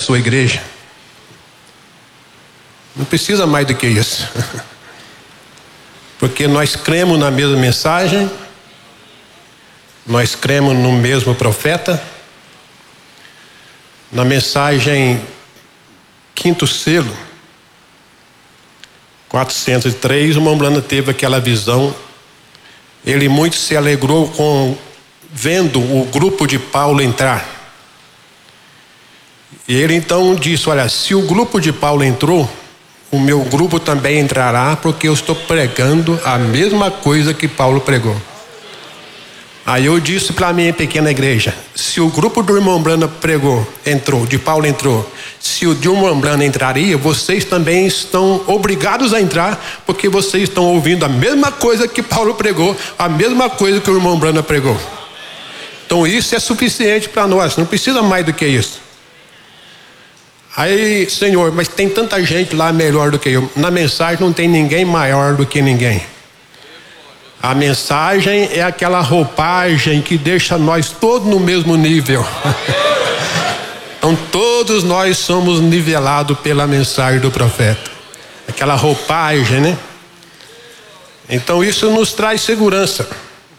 sua igreja. Não precisa mais do que isso. Porque nós cremos na mesma mensagem, nós cremos no mesmo profeta. Na mensagem Quinto Selo, 403, o Mombrana teve aquela visão. Ele muito se alegrou vendo o grupo de Paulo entrar. E ele então disse: olha, se o grupo de Paulo entrou, o meu grupo também entrará, porque eu estou pregando a mesma coisa que Paulo pregou. Aí eu disse para a minha pequena igreja: se o grupo do irmão Brana de Paulo entrou, se o de irmão Brana entraria, vocês também estão obrigados a entrar, porque vocês estão ouvindo a mesma coisa que Paulo pregou, a mesma coisa que o irmão Brana pregou. Então isso é suficiente para nós, não precisa mais do que isso. Aí, Senhor, mas tem tanta gente lá melhor do que eu. Na mensagem não tem ninguém maior do que ninguém. A mensagem é aquela roupagem que deixa nós todos no mesmo nível. Então todos nós somos nivelados pela mensagem do profeta. Aquela roupagem, né? Então isso nos traz segurança.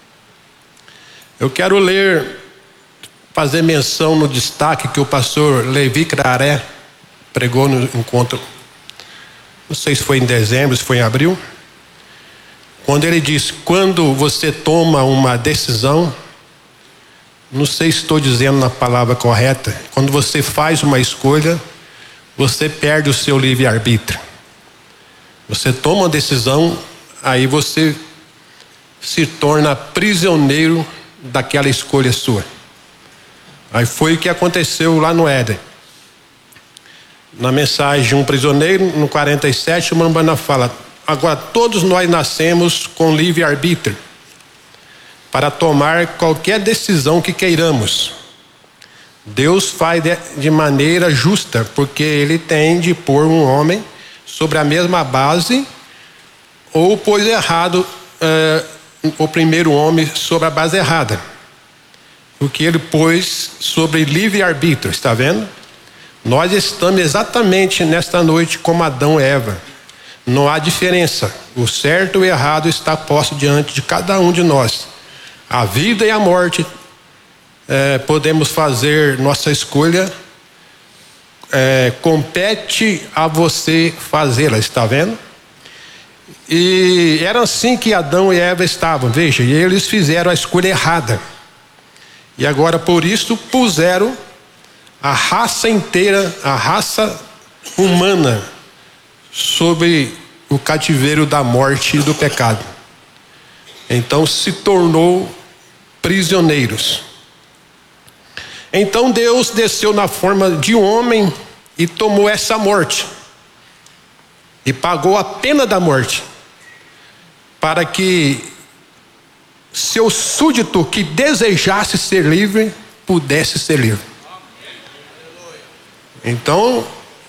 Eu quero fazer menção no destaque que o pastor Levi Craré pregou no encontro. Não sei se foi em dezembro, se foi em abril. Quando ele diz: quando você toma uma decisão, não sei se estou dizendo na palavra correta, quando você faz uma escolha, você perde o seu livre-arbítrio. Você toma uma decisão, aí você se torna prisioneiro daquela escolha sua. Aí foi o que aconteceu lá no Éden. Na mensagem Um Prisioneiro, no 47, o Mambana fala: agora todos nós nascemos com livre-arbítrio para tomar qualquer decisão que queiramos. Deus faz de maneira justa, porque ele tem de pôr um homem sobre a mesma base, ou pôs errado o primeiro homem sobre a base errada, porque ele pôs sobre livre-arbítrio. Está vendo? Nós estamos exatamente nesta noite como Adão e Eva. Não há diferença. O certo e o errado está posto diante de cada um de nós. A vida e a morte, podemos fazer nossa escolha. Compete a você fazê-la, está vendo? E era assim que Adão e Eva estavam, veja, e eles fizeram a escolha errada. E agora por isso puseram a raça inteira, a raça humana, sobre o cativeiro da morte e do pecado. Então se tornou prisioneiros. Então Deus desceu na forma de homem e tomou essa morte e pagou a pena da morte, para que seu súdito que desejasse ser livre pudesse ser livre. Então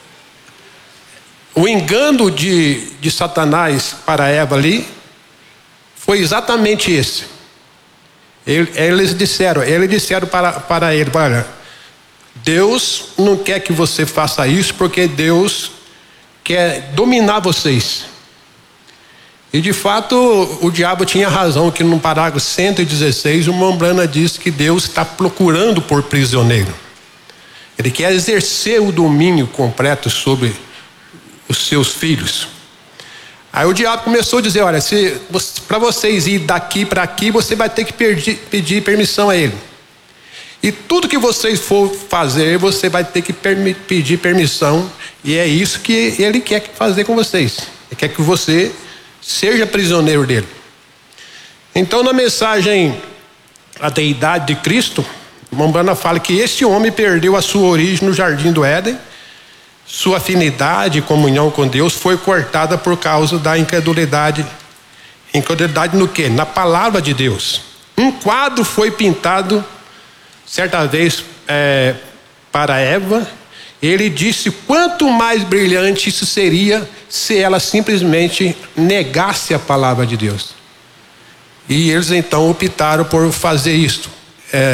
o engano de Satanás para Eva ali foi exatamente esse. Eles disseram para ele: olha, Deus não quer que você faça isso, porque Deus quer dominar vocês. E de fato o diabo tinha razão, que no parágrafo 116 o Mombrana diz que Deus está procurando por prisioneiro. Ele quer exercer o domínio completo sobre os seus filhos. Aí o diabo começou a dizer: olha, para vocês ir daqui para aqui, você vai ter que pedir permissão a ele. E tudo que vocês for fazer, você vai ter que pedir permissão. E é isso que ele quer fazer com vocês. Ele quer que você seja prisioneiro dele. Então na mensagem A Deidade de Cristo, Mombrana fala que esse homem perdeu a sua origem no jardim do Éden. Sua afinidade e comunhão com Deus foi cortada por causa da incredulidade. Incredulidade no quê? Na palavra de Deus. Um quadro foi pintado certa vez para Eva. Ele disse quanto mais brilhante isso seria se ela simplesmente negasse a palavra de Deus. E eles então optaram por fazer isto.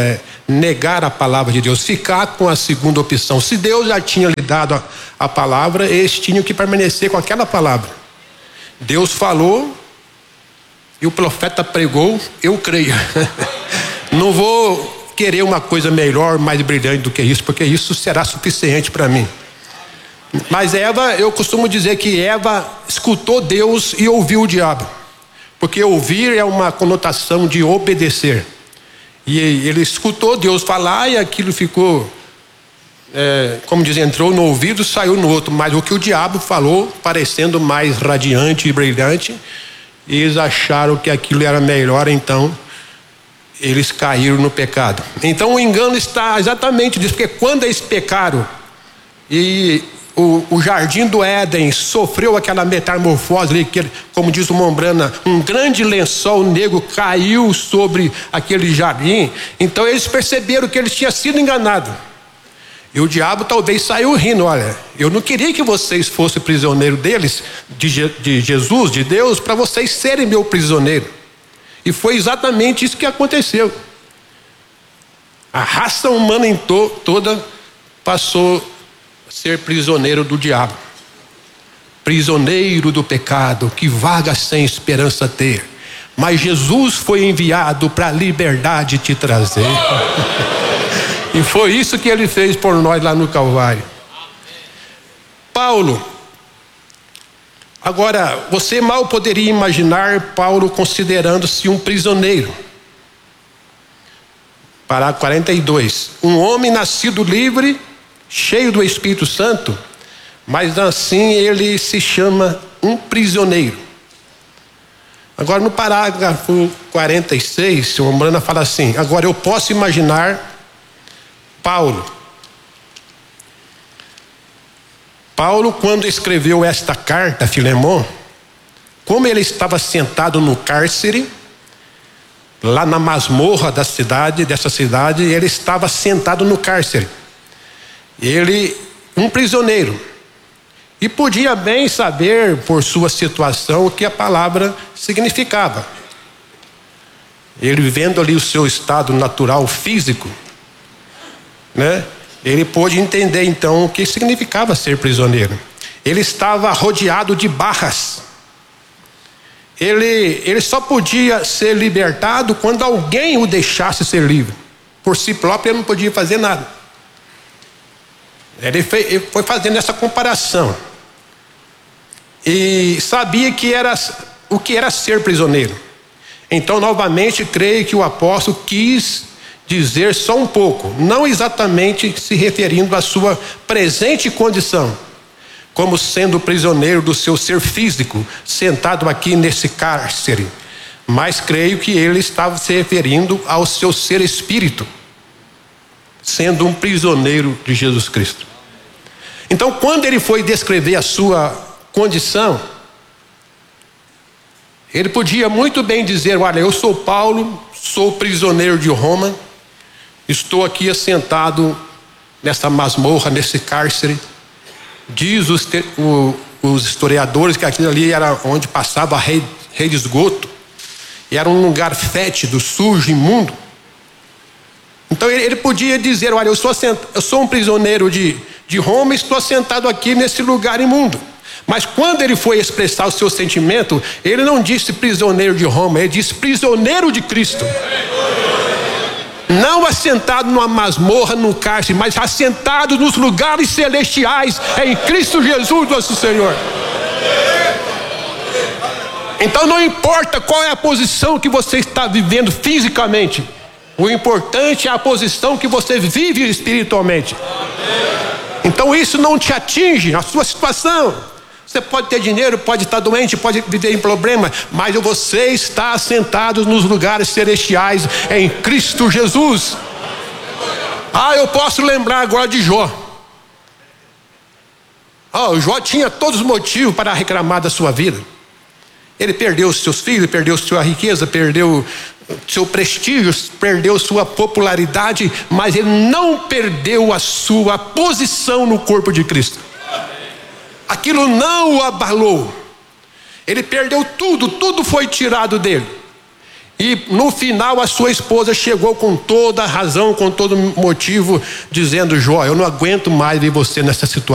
negar a palavra de Deus, ficar com a segunda opção. Se Deus já tinha lhe dado a palavra, eles tinham que permanecer com aquela palavra. Deus falou e o profeta pregou, eu creio. Não vou querer uma coisa melhor, mais brilhante do que isso, porque isso será suficiente para mim. Mas Eva, eu costumo dizer que Eva escutou Deus e ouviu o diabo, porque ouvir é uma conotação de obedecer. E ele escutou Deus falar e aquilo ficou, como diz, entrou no ouvido, saiu no outro. Mas o que o diabo falou, parecendo mais radiante e brilhante, eles acharam que aquilo era melhor, então eles caíram no pecado. Então o engano está exatamente nisso, porque quando eles pecaram e o jardim do Éden sofreu aquela metamorfose ali, que, como diz o Mombrana, um grande lençol negro caiu sobre aquele jardim. Então eles perceberam que eles tinham sido enganados. E o diabo talvez saiu rindo: olha, eu não queria que vocês fossem prisioneiros deles, de Jesus, de Deus, para vocês serem meu prisioneiro. E foi exatamente isso que aconteceu. A raça humana toda passou ser prisioneiro do diabo, prisioneiro do pecado, que vaga sem esperança ter. Mas Jesus foi enviado para a liberdade te trazer. E foi isso que ele fez por nós lá no Calvário. Paulo, agora você mal poderia imaginar Paulo considerando-se um prisioneiro. Parágrafo 42. Um homem nascido livre, cheio do Espírito Santo, mas assim ele se chama um prisioneiro. Agora no parágrafo 46, o Mombrana fala assim: agora eu posso imaginar Paulo, quando escreveu esta carta a Filemon, como ele estava sentado no cárcere, lá na masmorra dessa cidade, ele estava sentado no cárcere. Ele, um prisioneiro, e podia bem saber por sua situação o que a palavra significava. Ele, vendo ali o seu estado natural físico, ele pôde entender então o que significava ser prisioneiro. Ele estava rodeado de barras. Ele só podia ser libertado quando alguém o deixasse ser livre. Por si próprio ele não podia fazer nada. Ele foi fazendo essa comparação e sabia o que era ser prisioneiro. Então novamente creio que o apóstolo quis dizer só um pouco, não exatamente se referindo à sua presente condição, como sendo prisioneiro do seu ser físico, sentado aqui nesse cárcere, mas creio que ele estava se referindo ao seu ser espírito, sendo um prisioneiro de Jesus Cristo. Então, quando ele foi descrever a sua condição, ele podia muito bem dizer: olha, eu sou Paulo, sou prisioneiro de Roma, estou aqui assentado nessa masmorra, nesse cárcere. Diz os historiadores que aquilo ali era onde passava a rede de esgoto, e era um lugar fétido, sujo, imundo. Então ele podia dizer: olha, eu sou um prisioneiro de Roma e estou sentado aqui nesse lugar imundo. Mas quando ele foi expressar o seu sentimento, ele não disse prisioneiro de Roma, ele disse prisioneiro de Cristo. Não assentado numa masmorra, num cárcere, mas assentado nos lugares celestiais em Cristo Jesus, nosso Senhor. Então não importa qual é a posição que você está vivendo fisicamente, o importante é a posição que você vive espiritualmente. Então isso não te atinge, a sua situação. Você pode ter dinheiro, pode estar doente, pode viver em problema, mas você está assentado nos lugares celestiais em Cristo Jesus. Eu posso lembrar agora de Jó. Jó tinha todos os motivos para reclamar da sua vida. Ele perdeu os seus filhos, perdeu sua riqueza, perdeu seu prestígio, perdeu sua popularidade, mas ele não perdeu a sua posição no corpo de Cristo. Aquilo não o abalou. Ele perdeu tudo foi tirado dele. E no final a sua esposa chegou com toda a razão, com todo motivo, dizendo: Jó, eu não aguento mais ver você nessa situação.